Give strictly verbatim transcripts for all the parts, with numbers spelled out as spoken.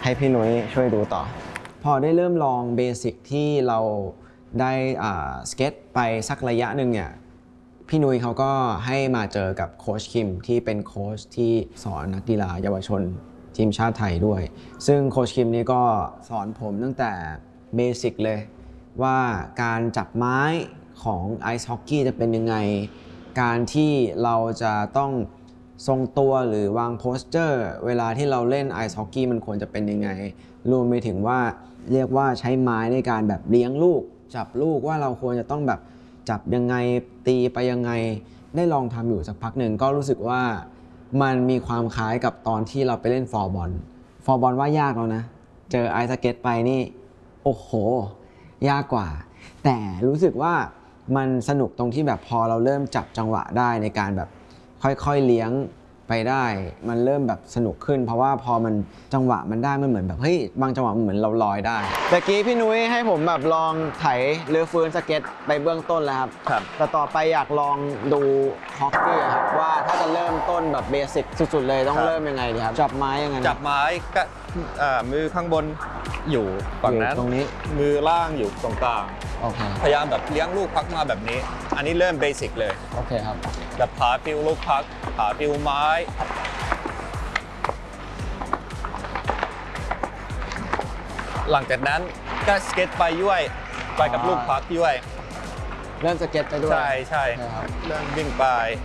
ให้พี่นุ้ยช่วยดูต่อพอได้เริ่มลองเบสิกที่เราได้สเก็ตไปสักระยะหนึ่งเนี่ยพี่นุ้ยเขาก็ให้มาเจอกับโค้ชคิมที่เป็นโค้ชที่สอนนักกีฬาเยาวชนทีมชาติไทยด้วยซึ่งโค้ชคิมนี่ก็สอนผมตั้งแต่เบสิกเลยว่าการจับไม้ของไอซ์ฮอกกี้จะเป็นยังไงการที่เราจะต้องทรงตัวหรือวางโพสเจอร์เวลาที่เราเล่นไอซ์ฮอกกี้มันควรจะเป็นยังไงรวมไปถึงว่าเรียกว่าใช้ไม้ในการแบบเลี้ยงลูกจับลูกว่าเราควรจะต้องแบบจับยังไงตีไปยังไงได้ลองทำอยู่สักพักหนึ่งก็รู้สึกว่ามันมีความคล้ายกับตอนที่เราไปเล่นฟอร์บอลฟอร์บอลว่ายากแล้วนะเจอไอซ์สเก็ตไปนี่โอ้โหยากกว่าแต่รู้สึกว่ามันสนุกตรงที่แบบพอเราเริ่มจับจังหวะได้ในการแบบค่อยๆเลี้ยงไปได้มันเริ่มแบบสนุกขึ้นเพราะว่าพอมันจังหวะมันได้มันเหมือนแบบเฮ้ยบางจังหวะมันเหมือนเราลอยได้ตะกี้พี่นุ้ยให้ผมแบบลองไถเรือฟื้นสเก็ตไปเบื้องต้นแล้วครับครับแต่ต่อไปอยากลองดูฮอกกี้ครับว่าถ้าจะเริ่มต้นแบบเบสิกสุดๆเลยต้องเริ่มยังไงดีครับจับไม้ยังไงจับไม้ก็มือข้างบนอยู่ฝั่งนั้นตรงนี้มือล่างอยู่ตรงกลางพยายามแบบเลี้ยงลูกพักมาแบบนี้อันนี้เริ่มเบสิกเลยโอเคครับแบบผาฟิวลูกพักผาฟิวไม้หลังจากนั้นก็สเก็ตไปด้วยไปกับลูกพักด้วยเริ่มสเก็ตไปด้วยใช่ใช่เริ่มวิ่งไป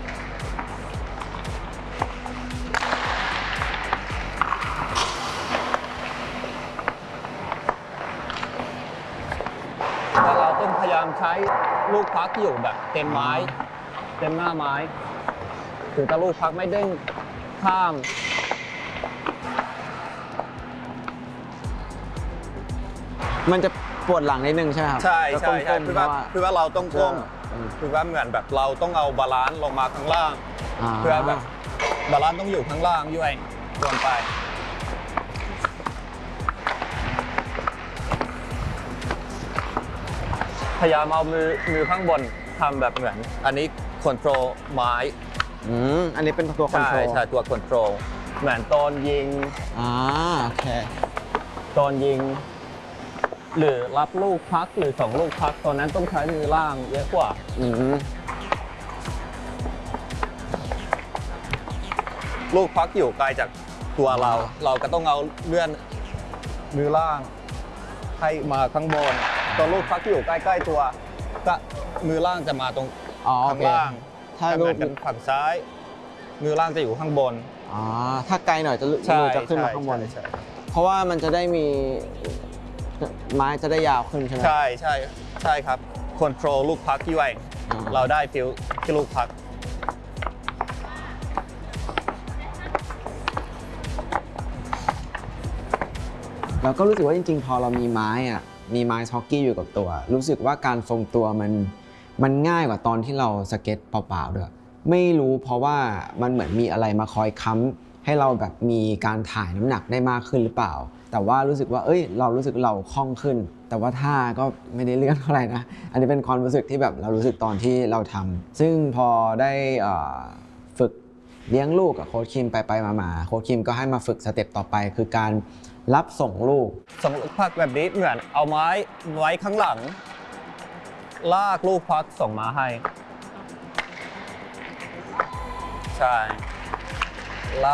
แล้วเราต้องพยายามใช้ลูกพักอยู่แบบเต็มไม้เต็มหน้าไม้ถึงถ้าลูกพักไม่เด้งข้ามมันจะปวดหลังนิดนึงใช่ไหมครับใช่ใช่ใช่คือว่าคือว่าเราต้องก้มคือว่าเหมือนแบบเราต้องเอาบาลานซ์ลงมาข้างล่างเพื่อแบบบาลานซ์ต้องอยู่ข้างล่างด้วยส่วนไปพยายามเอามือมือข้างบนทำแบบเหมือนอันนี้คอนโทรลไม้อืมอันนี้เป็นตัวคอนโทรลใช่ใช่ตัวคอนโทรลเหมือนตอนยิงอ่าโอเคตอนยิงหรือรับลูกพักหรือสองลูกพักตอนนั้นต้องใช้มือล่างเยอะกว่าอืมลูกพักอยู่ไกลจากตัวเราเราก็ต้องเอาเลื่อนมือล่างให้มาข้างบนตอนลูกพักอยู่ใกล้ๆตัวก็มือล่างจะมาตรงข้างล่างถ้าลูกกันฝั่งซ้ายมือล่างจะอยู่ข้างบนอ๋อถ้าไกลหน่อยจะมือจะขึ้นมาข้างบนเพราะว่ามันจะได้มีไม้จะได้ยาวขึ้นใช่ไหมใช่ใช่ใช่ครับคอนโทรลลูกพักด้วยเราได้ฟิลที่ลูกพักเราก็รู้สึกว่าจริงๆพอเรามีไม้อะมีไม้ฮอกกี้อยู่กับตัวรู้สึกว่าการทรงตัวมันมันง่ายกว่าตอนที่เราสเก็ตเปล่าๆด้วยไม่รู้เพราะว่ามันเหมือนมีอะไรมาคอยค้ำให้เราแบบมีการถ่ายน้ำหนักได้มากขึ้นหรือเปล่าแต่ว่ารู้สึกว่าเอ้ยเรารู้สึกเราคล่องขึ้นแต่ว่าท่าก็ไม่ได้เลื่อนเท่าไหร่นะอันนี้เป็นความรู้สึกที่แบบเรารู้สึกตอนที่เราทำซึ่งพอได้ฝึกเลี้ยงลูกกับโค้ชคิมไปๆมาๆโค้ชคิมก็ให้มาฝึกสเต็ปต่อไปคือการรับส่งลูกส่งลูกพักแบบนี้เหมือนเอาไม้ไว้ข้างหลังลากลูกพักส่งมาให้ใช่